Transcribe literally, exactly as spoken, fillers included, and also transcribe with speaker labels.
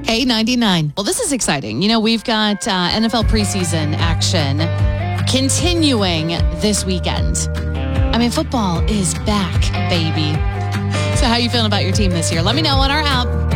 Speaker 1: K ninety-nine. Well, this is exciting. You know, we've got uh, N F L preseason action continuing this weekend. I mean, football is back, baby. So how you feeling about your team this year? Let me know on our app.